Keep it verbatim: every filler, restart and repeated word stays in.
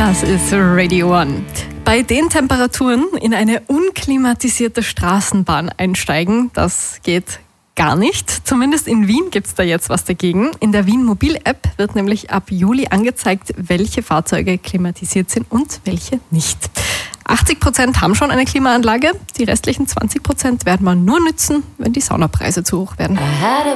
Das ist Radio One. Bei den Temperaturen in eine unklimatisierte Straßenbahn einsteigen, das geht gar nicht. Zumindest in Wien gibt es da jetzt was dagegen. In der Wien Mobil-App wird nämlich ab Juli angezeigt, welche Fahrzeuge klimatisiert sind und welche nicht. achtzig Prozent haben schon eine Klimaanlage, die restlichen zwanzig Prozent werden wir nur nützen, wenn die Saunapreise zu hoch werden.